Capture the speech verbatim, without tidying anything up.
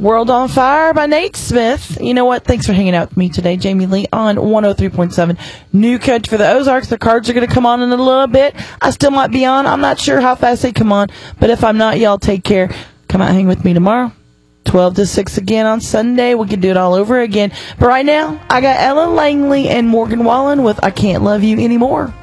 World on Fire by Nate Smith. You know what? Thanks for hanging out with me today, Jamie Lee, on one oh three point seven. New coach for the Ozarks. The Cards are going to come on in a little bit. I still might be on. I'm not sure how fast they come on, but if I'm not, y'all take care. Come out and hang with me tomorrow. twelve to six again on Sunday. We can do it all over again. But right now, I got Ellen Langley and Morgan Wallen with I Can't Love You Anymore.